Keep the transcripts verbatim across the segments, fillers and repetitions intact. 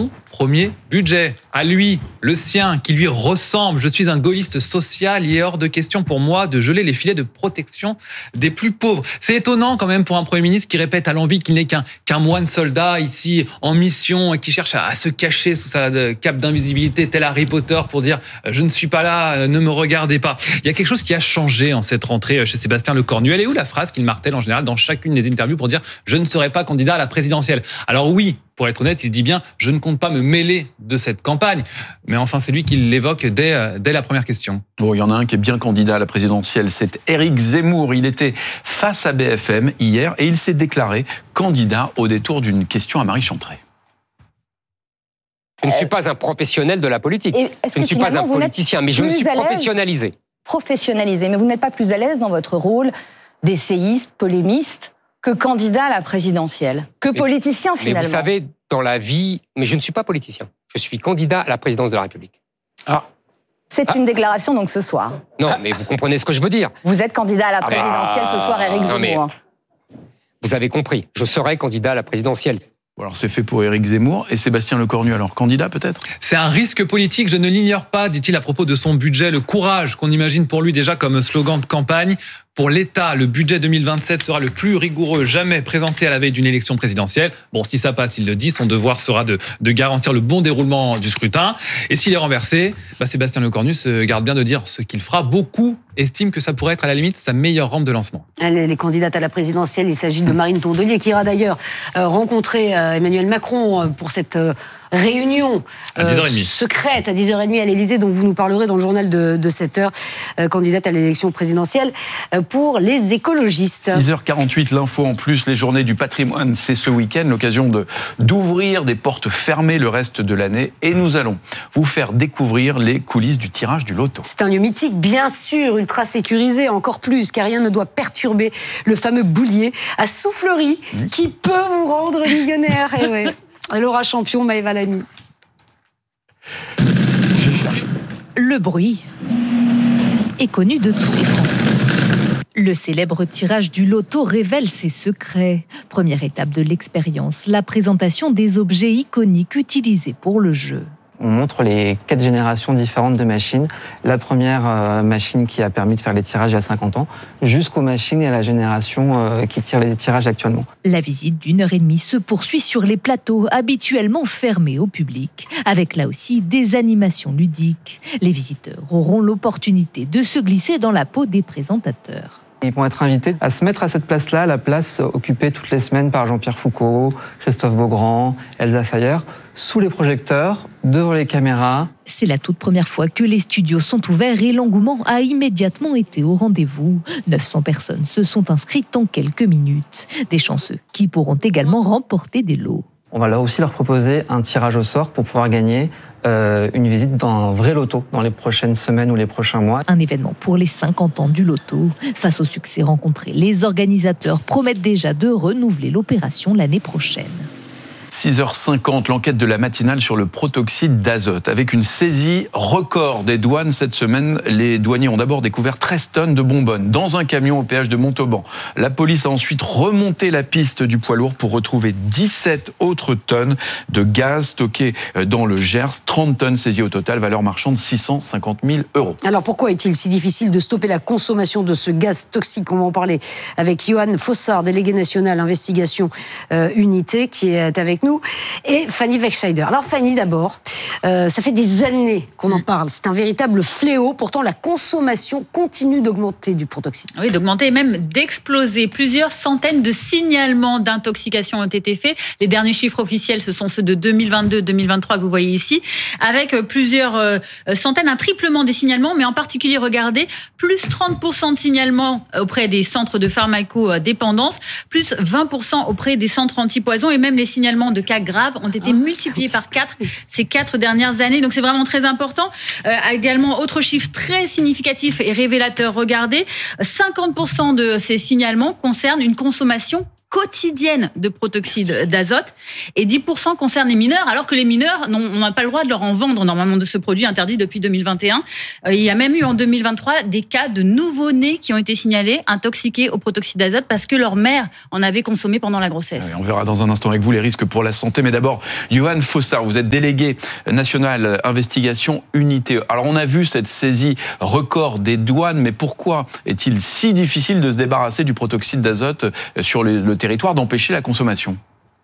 son premier budget. À lui, le sien, qui lui ressemble. Je suis un gaulliste social, il est hors de question pour moi de geler les filets de protection des plus pauvres. C'est étonnant quand même pour un Premier ministre qui répète à l'envi qu'il n'est qu'un, qu'un moine soldat ici en mission et qui cherche à, à se cacher sous sa cape d'invisibilité tel Harry Potter pour dire « je ne suis pas là, ne me regardez pas ». Il y a quelque chose qui a changé en cette rentrée chez Sébastien Lecornu. Elle est où la phrase qu'il martèle en général dans chacune des interviews pour dire « je ne serai pas candidat à la présidentielle ». Alors oui, pour être honnête, il dit bien « je ne compte pas me mêler de cette campagne ». Mais enfin, c'est lui qui l'évoque dès, dès la première question. Bon, il y en a un qui est bien candidat à la présidentielle, c'est Éric Zemmour. Il était face à B F M hier et il s'est déclaré candidat au détour d'une question à Marie Chantrey. Je ne suis pas un professionnel de la politique. Je ne suis pas un politicien, mais je me suis professionnalisé. Professionnalisé, mais vous n'êtes pas plus à l'aise dans votre rôle d'essayiste, polémiste, que candidat à la présidentielle, que mais, politicien finalement. Mais vous savez, dans la vie, mais je ne suis pas politicien. Je suis candidat à la présidence de la République. Ah. C'est ah. une déclaration donc ce soir. Non, ah. mais vous comprenez ce que je veux dire. Vous êtes candidat à la présidentielle ah. ce soir, Éric Zemmour. Vous avez compris, je serai candidat à la présidentielle. Alors c'est fait pour Éric Zemmour et Sébastien Lecornu, alors candidat peut-être ? C'est un risque politique, je ne l'ignore pas, dit-il à propos de son budget, le courage qu'on imagine pour lui déjà comme slogan de campagne. Pour l'État, le budget deux mille vingt-sept sera le plus rigoureux jamais présenté à la veille d'une élection présidentielle. Bon, si ça passe, il le dit, son devoir sera de, de garantir le bon déroulement du scrutin. Et s'il est renversé, bah Sébastien Lecornu se garde bien de dire ce qu'il fera. Beaucoup estiment que ça pourrait être à la limite sa meilleure rampe de lancement. Les, les candidates à la présidentielle, il s'agit de Marine Tondelier qui ira d'ailleurs euh, rencontrer euh, Emmanuel Macron euh, pour cette euh, réunion à dix heures trente. Euh, secrète à dix heures trente à l'Élysée, dont vous nous parlerez dans le journal de, de sept heures, euh, candidate à l'élection présidentielle euh, pour les écologistes. six heures quarante-huit, l'info en plus, les journées du patrimoine, c'est ce week-end, l'occasion de, d'ouvrir des portes fermées le reste de l'année et nous allons vous faire découvrir les coulisses du tirage du loto. C'est un lieu mythique, bien sûr, ultra sécurisé, encore plus, car rien ne doit perturber le fameux boulier à Soufflerie mmh. qui peut vous rendre millionnaire. Et ouais. Laura Champion, Maëva Lamy. Le bruit est connu de tous les Français. Le célèbre tirage du loto révèle ses secrets. Première étape de l'expérience, la présentation des objets iconiques utilisés pour le jeu. On montre les quatre générations différentes de machines. La première euh, machine qui a permis de faire les tirages il y a cinquante ans, jusqu'aux machines et à la génération euh, qui tire les tirages actuellement. La visite d'une heure et demie se poursuit sur les plateaux habituellement fermés au public, avec là aussi des animations ludiques. Les visiteurs auront l'opportunité de se glisser dans la peau des présentateurs. Ils vont être invités à se mettre à cette place-là, la place occupée toutes les semaines par Jean-Pierre Foucault, Christophe Beaugrand, Elsa Fayer, sous les projecteurs, devant les caméras. C'est la toute première fois que les studios sont ouverts et l'engouement a immédiatement été au rendez-vous. neuf cents personnes se sont inscrites en quelques minutes. Des chanceux qui pourront également remporter des lots. On va là aussi leur proposer un tirage au sort pour pouvoir gagner euh, une visite dans un vrai loto dans les prochaines semaines ou les prochains mois. Un événement pour les cinquante ans du loto. Face au succès rencontré, les organisateurs promettent déjà de renouveler l'opération l'année prochaine. six heures cinquante, l'enquête de la matinale sur le protoxyde d'azote. Avec une saisie record des douanes cette semaine, les douaniers ont d'abord découvert treize tonnes de bonbonnes dans un camion au péage de Montauban. La police a ensuite remonté la piste du poids lourd pour retrouver dix-sept autres tonnes de gaz stockées dans le Gers. trente tonnes saisies au total, valeur marchande six cent cinquante mille euros. Alors pourquoi est-il si difficile de stopper la consommation de ce gaz toxique ? On va en parler avec Johan Fossard, délégué national investigation euh, unité, qui est avec nous, et Fanny Wegscheider. Alors Fanny, d'abord, euh, ça fait des années qu'on en parle. C'est un véritable fléau. Pourtant, la consommation continue d'augmenter du protoxyde. Oui, d'augmenter et même d'exploser. Plusieurs centaines de signalements d'intoxication ont été faits. Les derniers chiffres officiels, ce sont ceux de deux mille vingt-deux deux mille vingt-trois que vous voyez ici, avec plusieurs euh, centaines, un triplement des signalements, mais en particulier, regardez, plus trente pour cent de signalements auprès des centres de pharmacodépendance, plus vingt pour cent auprès des centres antipoison, et même les signalements de cas graves ont été multipliés par quatre ces quatre dernières années. Donc c'est vraiment très important. Euh, également, autre chiffre très significatif et révélateur, regardez, cinquante pour cent de ces signalements concernent une consommation quotidienne de protoxyde d'azote et dix pour cent concernent les mineurs, alors que les mineurs, on n'a pas le droit de leur en vendre normalement de ce produit interdit depuis deux mille vingt et un. Il y a même eu en deux mille vingt-trois des cas de nouveau-nés qui ont été signalés intoxiqués au protoxyde d'azote parce que leur mère en avait consommé pendant la grossesse. On verra dans un instant avec vous les risques pour la santé, mais d'abord, Yohann Fossard, vous êtes délégué national investigation unité. Alors on a vu cette saisie record des douanes, mais pourquoi est-il si difficile de se débarrasser du protoxyde d'azote sur le, le territoire, d'empêcher la consommation?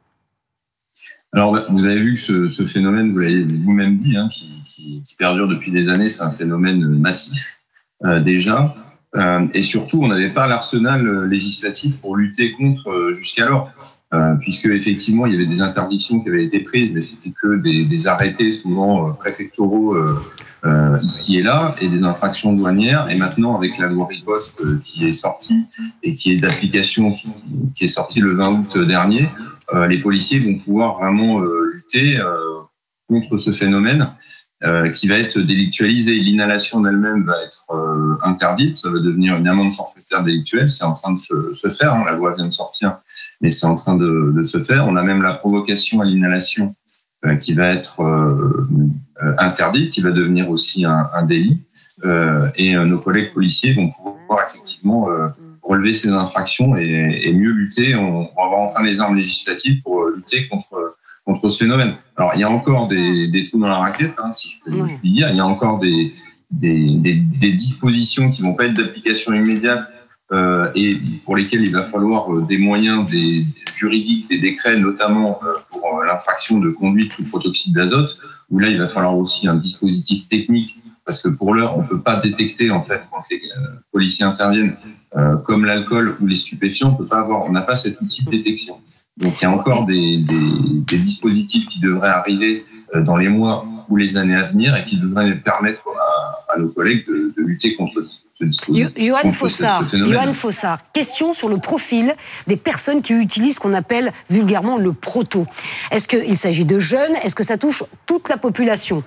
Alors, vous avez vu que ce, ce phénomène, vous l'avez vous-même dit, hein, qui, qui, qui perdure depuis des années, c'est un phénomène massif euh, déjà. Euh, et surtout, on n'avait pas l'arsenal législatif pour lutter contre euh, jusqu'alors, euh, puisque effectivement, il y avait des interdictions qui avaient été prises, mais c'était que des, des arrêtés souvent euh, préfectoraux euh, euh, ici et là, et des infractions douanières. Et maintenant, avec la loi riposte euh, qui est sortie et qui est d'application, qui, qui est sortie le vingt août dernier, euh, les policiers vont pouvoir vraiment euh, lutter euh, contre ce phénomène. Euh, qui va être délictualisé. L'inhalation d'elle-même va être euh, interdite, ça va devenir une amende forfaitaire délictuelle, c'est en train de se, se faire, hein. La loi vient de sortir, mais c'est en train de, de se faire. On a même la provocation à l'inhalation euh, qui va être euh, euh, interdite, qui va devenir aussi un, un délit, euh, et euh, nos collègues policiers vont pouvoir effectivement euh, relever ces infractions et, et mieux lutter. On, on va avoir enfin les armes législatives pour lutter contre contre ce phénomène. Alors, il y a encore des, des trous dans la raquette, hein, si je peux ouais. le dire. Il y a encore des, des, des, des dispositions qui ne vont pas être d'application immédiate euh, et pour lesquelles il va falloir euh, des moyens des, des juridiques, des décrets, notamment euh, pour euh, l'infraction de conduite sous protoxyde d'azote, où là, il va falloir aussi un dispositif technique, parce que pour l'heure, on ne peut pas détecter, en fait, quand les euh, policiers interviennent, euh, comme l'alcool ou les stupéfiants, on peut pas avoir, on n'a pas cet outil de détection. Donc il y a encore des, des, des dispositifs qui devraient arriver dans les mois ou les années à venir et qui devraient permettre à, à nos collègues de, de lutter contre ce dispositif. Yohann Fossard, Yohann Fossard, question sur le profil des personnes qui utilisent ce qu'on appelle vulgairement le proto. Est-ce qu'il s'agit de jeunes? Est-ce que ça touche toute la population?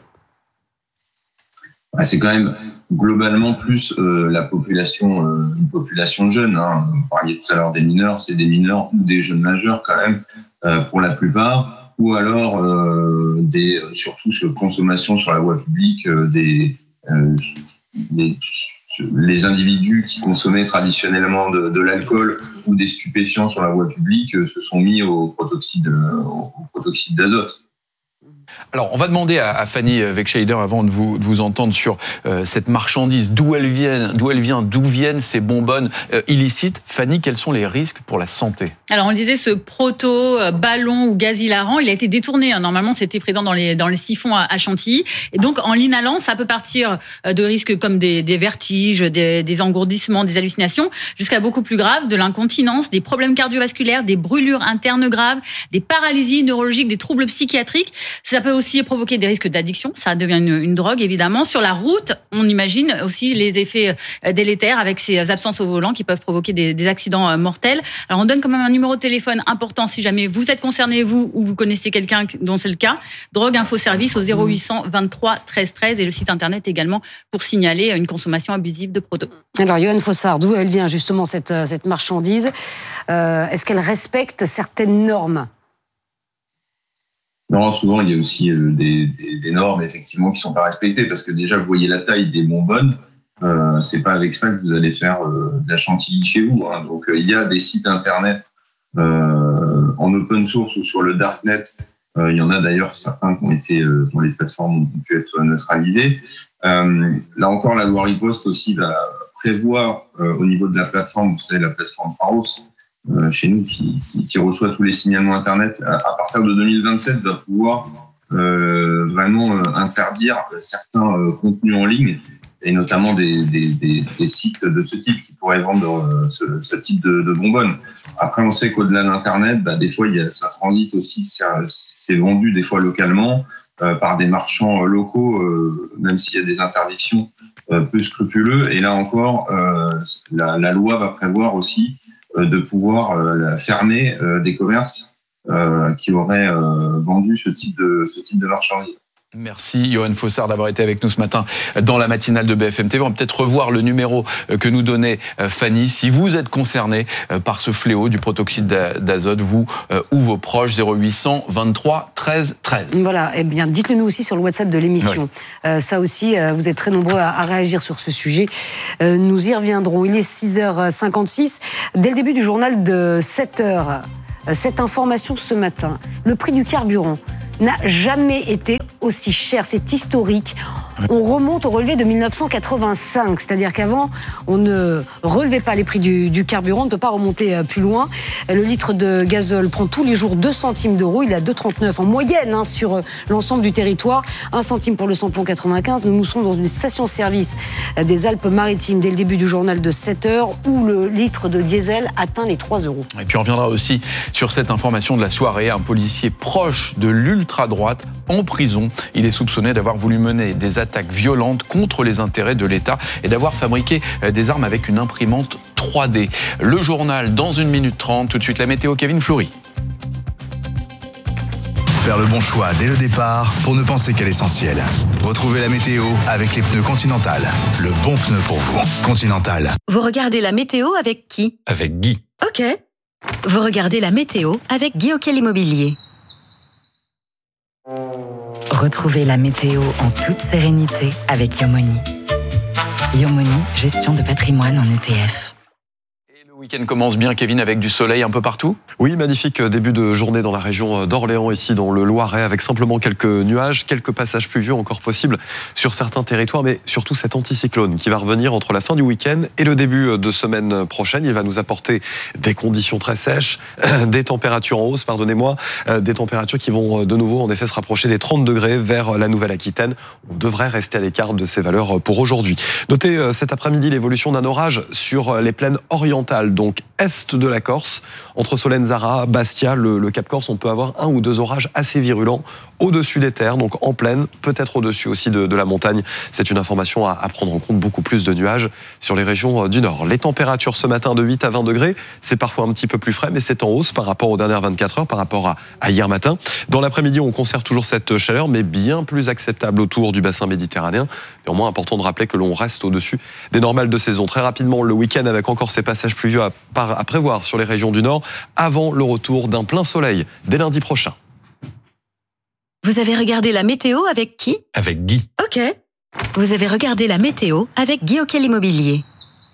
C'est quand même globalement plus euh, la population, euh, une population jeune. Hein. Vous parliez tout à l'heure des mineurs, c'est des mineurs ou des jeunes majeurs quand même, euh, pour la plupart, ou alors euh, des surtout sur consommation sur la voie publique, euh, des, euh, des les individus qui consommaient traditionnellement de, de l'alcool ou des stupéfiants sur la voie publique euh, se sont mis au protoxyde, au, au protoxyde d'azote. Alors, on va demander à, à Fanny Wegscheider, avant de vous, de vous entendre sur euh, cette marchandise, d'où elle vient, d'où elle vient, d'où viennent ces bonbonnes euh, illicites. Fanny, quels sont les risques pour la santé? Alors, on le disait, ce proto, euh, ballon ou gaz hilarant, il a été détourné. Hein. Normalement, c'était présent dans les, dans les siphons à, à Chantilly. Et donc, en l'inhalant, ça peut partir de risques comme des, des vertiges, des, des engourdissements, des hallucinations, jusqu'à beaucoup plus grave, de l'incontinence, des problèmes cardiovasculaires, des brûlures internes graves, des paralysies neurologiques, des troubles psychiatriques. Ça peut aussi provoquer des risques d'addiction, ça devient une, une drogue évidemment. Sur la route, on imagine aussi les effets délétères avec ces absences au volant qui peuvent provoquer des, des accidents mortels. Alors on donne quand même un numéro de téléphone important si jamais vous êtes concerné, vous, ou vous connaissez quelqu'un dont c'est le cas. Drogue Info Service au zéro huit cent vingt-trois treize treize et le site internet également pour signaler une consommation abusive de proto. Alors Yohann Fossard, d'où elle vient justement cette, cette marchandise? euh, Est-ce qu'elle respecte certaines normes? Non, souvent, il y a aussi euh, des, des, des normes, effectivement, qui ne sont pas respectées, parce que déjà, vous voyez la taille des bonbonnes, euh, c'est pas avec ça que vous allez faire euh, de la chantilly chez vous. Hein. Donc, euh, il y a des sites Internet euh, en open source ou sur le darknet. Euh, il y en a d'ailleurs certains qui ont été, euh, dont les plateformes ont pu être neutralisées. Euh, là encore, la loi riposte aussi va prévoir, euh, au niveau de la plateforme, vous savez, la plateforme Pharos, Euh, chez nous, qui, qui, qui reçoit tous les signalements Internet, à, à partir de deux mille vingt-sept, va pouvoir euh, vraiment euh, interdire certains euh, contenus en ligne, et notamment des, des, des, des sites de ce type qui pourraient vendre euh, ce, ce type de, de bonbonnes. Après, on sait qu'au-delà d'Internet, bah, des fois, il y a, ça transite aussi, ça, c'est vendu des fois localement euh, par des marchands locaux, euh, même s'il y a des interdictions euh, peu scrupuleux. Et là encore, euh, la, la loi va prévoir aussi de pouvoir euh, fermer euh, des commerces euh, qui auraient euh, vendu ce type de, ce type de marchandises. Merci Yoann Fossard d'avoir été avec nous ce matin dans la matinale de B F M T V. On va peut-être revoir le numéro que nous donnait Fanny. Si vous êtes concerné par ce fléau du protoxyde d'azote, vous ou vos proches, zéro huit cent vingt-trois treize treize. Voilà, eh bien dites-le nous aussi sur le WhatsApp de l'émission. Oui. Euh, ça aussi, euh, vous êtes très nombreux à, à réagir sur ce sujet. Euh, nous y reviendrons. Il est six heures cinquante-six. Dès le début du journal de sept heures, euh, cette information ce matin, le prix du carburant n'a jamais été aussi cher. C'est historique. On remonte au relevé de mille neuf cent quatre-vingt-cinq, c'est-à-dire qu'avant, on ne relevait pas les prix du, du carburant, on ne peut pas remonter plus loin. Le litre de gazole prend tous les jours deux centimes d'euros, il est à deux virgule trente-neuf en moyenne hein, sur l'ensemble du territoire. un centime pour le samplon quatre-vingt-quinze. Nous nous sommes dans une station-service des Alpes-Maritimes dès le début du journal de sept heures où le litre de diesel atteint les trois euros. Et puis on reviendra aussi sur cette information de la soirée. Un policier proche de l'ultra-droite en prison. Il est soupçonné d'avoir voulu mener des attaques violentes contre les intérêts de l'État et d'avoir fabriqué des armes avec une imprimante trois D. Le journal dans une minute trente. Tout de suite la météo, Kevin Fleury. Faire le bon choix dès le départ pour ne penser qu'à l'essentiel. Retrouvez la météo avec les pneus Continental. Le bon pneu pour vous. Continental. Vous regardez la météo avec qui ? Avec Guy. Ok. Vous regardez la météo avec Guy Auquel Immobilier. Retrouvez la météo en toute sérénité avec Yomoni. Yomoni, gestion de patrimoine en E T F. Le week-end commence bien, Kevin, avec du soleil un peu partout ? Oui, magnifique début de journée dans la région d'Orléans, ici dans le Loiret, avec simplement quelques nuages, quelques passages pluvieux encore possibles sur certains territoires, mais surtout cet anticyclone qui va revenir entre la fin du week-end et le début de semaine prochaine. Il va nous apporter des conditions très sèches, des températures en hausse, pardonnez-moi, des températures qui vont de nouveau en effet se rapprocher des trente degrés vers la Nouvelle-Aquitaine. On devrait rester à l'écart de ces valeurs pour aujourd'hui. Notez cet après-midi l'évolution d'un orage sur les plaines orientales, donc est de la Corse, entre Solenzara, Bastia, le, le Cap Corse, on peut avoir un ou deux orages assez virulents au-dessus des terres, donc en plaine, peut-être au-dessus aussi de, de la montagne. C'est une information à, à prendre en compte, beaucoup plus de nuages sur les régions du nord. Les températures ce matin de huit à vingt degrés, c'est parfois un petit peu plus frais, mais c'est en hausse par rapport aux dernières vingt-quatre heures, par rapport à, à hier matin. Dans l'après-midi, on conserve toujours cette chaleur, mais bien plus acceptable autour du bassin méditerranéen. Néanmoins, important de rappeler que l'on reste au-dessus des normales de saison. Très rapidement, le week-end avec encore ces passages pluvieux à, à prévoir sur les régions du nord, avant le retour d'un plein soleil dès lundi prochain. Vous avez regardé la météo avec qui ? Avec Guy. Ok. Vous avez regardé la météo avec Guy Auquel Immobilier.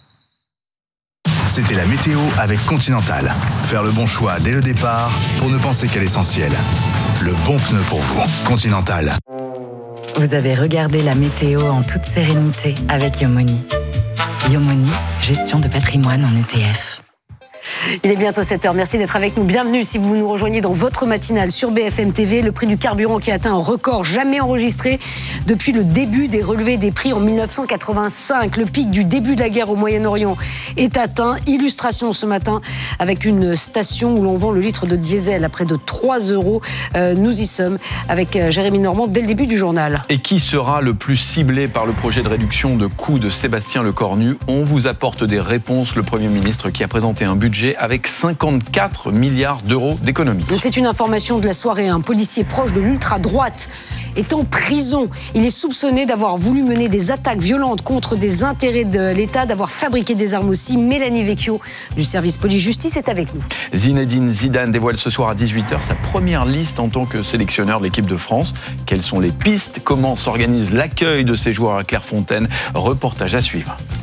C'était la météo avec Continental. Faire le bon choix dès le départ pour ne penser qu'à l'essentiel. Le bon pneu pour vous. Continental. Vous avez regardé la météo en toute sérénité avec Yomoni. Yomoni, gestion de patrimoine en E T F. Il est bientôt sept heures. Merci d'être avec nous. Bienvenue si vous nous rejoignez dans votre matinale sur B F M T V. Le prix du carburant qui a atteint un record jamais enregistré depuis le début des relevés des prix en mille neuf cent quatre-vingt-cinq. Le pic du début de la guerre au Moyen-Orient est atteint. Illustration ce matin avec une station où l'on vend le litre de diesel à près de trois euros. Euh, nous y sommes avec Jérémy Normand dès le début du journal. Et qui sera le plus ciblé par le projet de réduction de coûts de Sébastien Lecornu ? On vous apporte des réponses. Le Premier ministre qui a présenté un budget avec cinquante-quatre milliards d'euros d'économies. C'est une information de la soirée. Un policier proche de l'ultra-droite est en prison. Il est soupçonné d'avoir voulu mener des attaques violentes contre des intérêts de l'État, d'avoir fabriqué des armes aussi. Mélanie Vecchio du service police-justice est avec nous. Zinedine Zidane dévoile ce soir à dix-huit heures sa première liste en tant que sélectionneur de l'équipe de France. Quelles sont les pistes ? Comment s'organise l'accueil de ces joueurs à Clairefontaine ? Reportage à suivre.